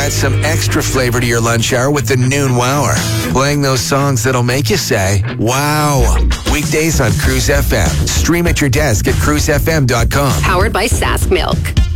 add some extra flavor to your lunch hour with the Noon Wower. Playing those songs that'll make you say, wow. Weekdays on Cruise FM. Stream at your desk at cruisefm.com. Powered by Sask Milk.